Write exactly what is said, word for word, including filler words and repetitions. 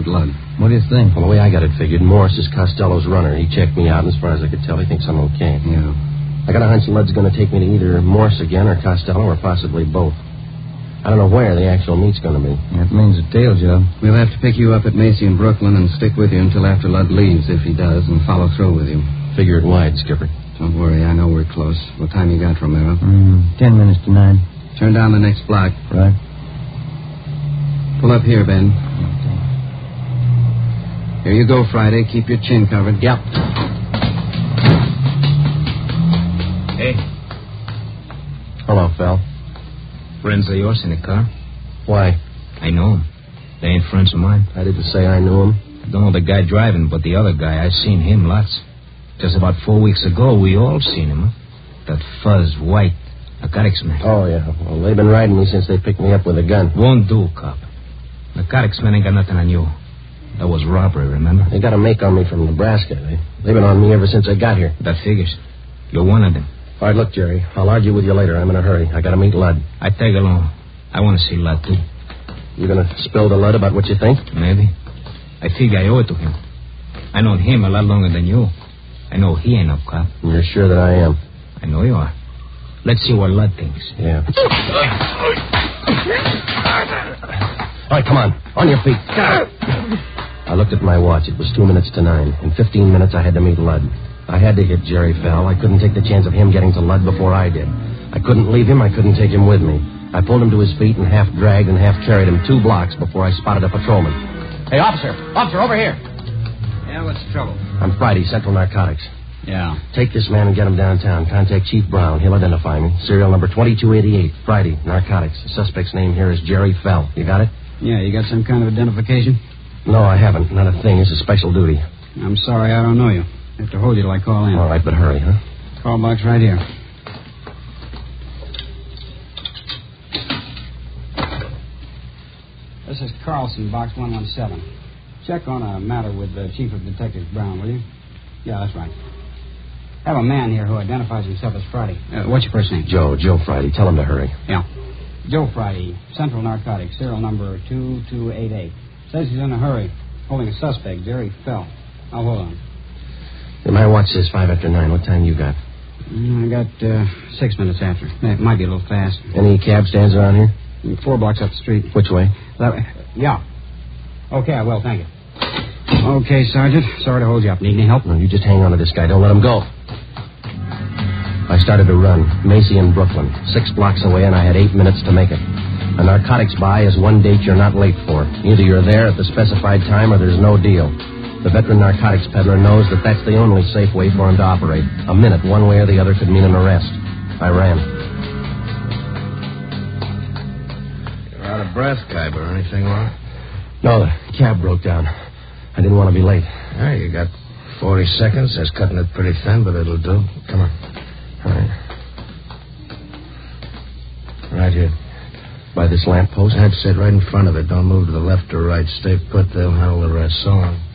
but Ludd. What do you think? Well, the way I got it figured, Morse is Costello's runner. He checked me out, and as far as I could tell, he thinks I'm okay. Yeah. I got a hunch Ludd's going to take me to either Morse again or Costello or possibly both. I don't know where the actual meet's going to be. That means a tail job. We'll have to pick you up at Macy in Brooklyn and stick with you until after Ludd leaves, if he does, and follow through with you. Figure it wide, Skipper. Don't worry, I know we're close. What time you got, Romero? Mm, ten minutes to nine. Turn down the next block. Right. Pull up here, Ben. Here you go, Friday. Keep your chin covered. Yep. Hey. Hello, Phil. Friends of yours in the car? Why? I know them. They ain't friends of mine. I didn't say I knew him. I don't know the guy driving, but the other guy, I've seen him lots. Just about four weeks ago, we all seen him, huh? That fuzz, white, narcotics man. Oh, yeah. Well, they've been riding me since they picked me up with a gun. Won't do, cop. Narcotics man ain't got nothing on you. That was robbery, remember? They got a make on me from Nebraska. They, they've been on me ever since I got here. That figures. You're one of them. All right, look, Jerry, I'll argue with you later. I'm in a hurry. I got to meet Ludd. I tag along. I want to see Ludd, too. You going to spill to Ludd about what you think? Maybe. I figure I owe it to him. I know him a lot longer than you. I know he ain't no cop. You're sure that I am? I know you are. Let's see what Ludd thinks. Yeah. All right, come on. On your feet. I looked at my watch. It was two minutes to nine. In fifteen minutes, I had to meet Ludd. I had to hit Jerry Fell. I couldn't take the chance of him getting to Ludd before I did. I couldn't leave him. I couldn't take him with me. I pulled him to his feet and half dragged and half carried him two blocks before I spotted a patrolman. Hey, officer. Officer, over here. Yeah, what's the trouble? I'm Friday, Central Narcotics. Yeah. Take this man and get him downtown. Contact Chief Brown. He'll identify me. Serial number twenty-two eighty-eight. Friday, Narcotics. The suspect's name here is Jerry Fell. You got it? Yeah, you got some kind of identification? No, I haven't. Not a thing. It's a special duty. I'm sorry, I don't know you. I have to hold you till I call in. All right, but hurry, huh? Call box right here. This is Carlson, box one one seven. Check on a matter with the Chief of Detectives Brown, will you? Yeah, that's right. Have a man here who identifies himself as Friday. Uh, what's your first name? Joe, Joe Friday. Tell him to hurry. Yeah. Joe Friday, Central Narcotics, serial number two two eight eight. Says he's in a hurry, holding a suspect, Jerry Fell. Now, hold on. My watch says five after nine. What time you got? Mm, I got uh, six minutes after. It might be a little fast. Any cab stands around here? Four blocks up the street. Which way? That way. Yeah. Okay, I will. Thank you. Okay, Sergeant. Sorry to hold you up. Need any help? No, you just hang on to this guy. Don't let him go. I started to run. Macy in Brooklyn. Six blocks away, and I had eight minutes to make it. A narcotics buy is one date you're not late for. Either you're there at the specified time or there's no deal. The veteran narcotics peddler knows that that's the only safe way for him to operate. A minute, one way or the other, could mean an arrest. I ran. You're out of breath, Khyber. Anything wrong? No, the cab broke down. I didn't want to be late. Yeah, you got forty seconds. That's cutting it pretty thin, but it'll do. Come on. All right. Right here. By this lamp post? That's it, right in front of it. Don't move to the left or right. Stay put. They'll handle the rest. So long.